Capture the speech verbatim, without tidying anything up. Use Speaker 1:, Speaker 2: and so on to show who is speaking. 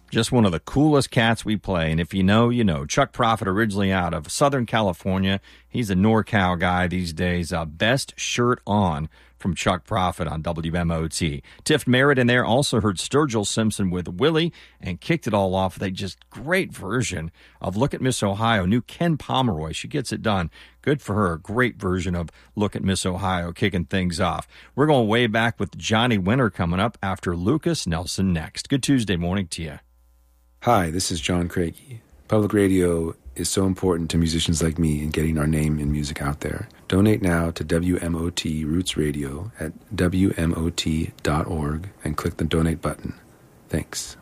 Speaker 1: Just one of the coolest cats we play. And if you know, you know. Chuck Prophet, originally out of Southern California. He's a NorCal guy these days. Uh, Best Shirt On from Chuck Prophet on W M O T. Tiff Merritt in there. Also heard Sturgill Simpson with Willie and kicked it all off with a just great version of Look at Miss Ohio. New Ken Pomeroy. She gets it done. Good for her. A great version of Look at Miss Ohio, kicking things off. We're going way back with Johnny Winter coming up after Lucas Nelson next. Good Tuesday morning to you.
Speaker 2: Hi, this is John Craigie. Public radio is so important to musicians like me in getting our name and music out there. Donate now to W M O T Roots Radio at W M O T dot org and click the donate button. Thanks.